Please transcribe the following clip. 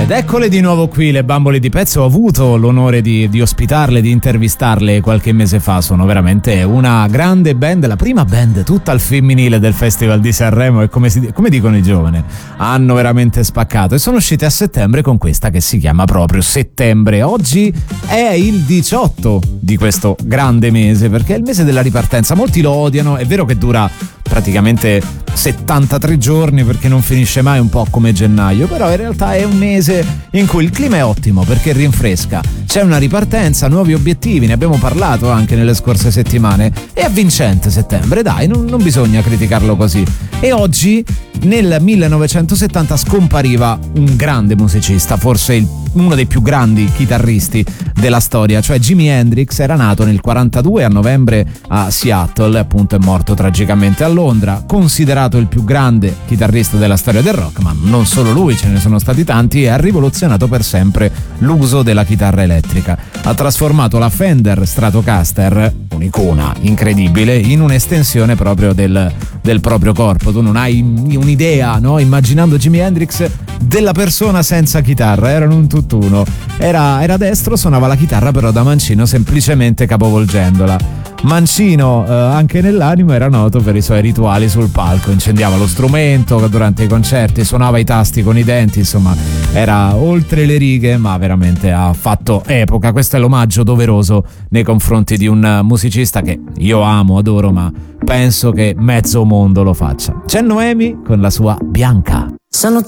Ed eccole di nuovo qui le Bambole di Pezzo. Ho avuto l'onore di ospitarle, di intervistarle qualche mese fa. Sono veramente una grande band, la prima band tutta al femminile del Festival di Sanremo, e come dicono i giovani, hanno veramente spaccato e sono uscite a settembre con questa che si chiama proprio Settembre. Oggi è il 18 di questo grande mese, perché è il mese della ripartenza. Molti lo odiano, è vero che dura praticamente 73 giorni perché non finisce mai, un po' come gennaio, però in realtà è un mese in cui il clima è ottimo perché rinfresca, c'è una ripartenza, nuovi obiettivi, ne abbiamo parlato anche nelle scorse settimane. È avvincente settembre, dai, non bisogna criticarlo così. E oggi nel 1970 scompariva un grande musicista, forse uno dei più grandi chitarristi della storia, cioè Jimi Hendrix. Era nato nel 42 a novembre a Seattle, appunto è morto tragicamente a Londra, considerato il più grande chitarrista della storia del rock, ma non solo lui, ce ne sono stati tanti, e ha rivoluzionato per sempre l'uso della chitarra elettrica. Ha trasformato la Fender Stratocaster, un'icona incredibile, in un'estensione proprio del proprio corpo. Tu non hai un'idea, no? Immaginando Jimi Hendrix, della persona senza chitarra, erano un tutt'uno. Era destro, suonava la chitarra però da mancino, semplicemente capovolgendola. Mancino anche nell'animo, era noto per i suoi rituali sul palco, incendiava lo strumento durante i concerti, suonava i tasti con i denti, insomma era oltre le righe, ma veramente ha fatto epoca. Questo è l'omaggio doveroso nei confronti di un musicista che io amo, adoro, ma penso che mezzo mondo lo faccia. C'è Noemi con la sua Bianca. Sono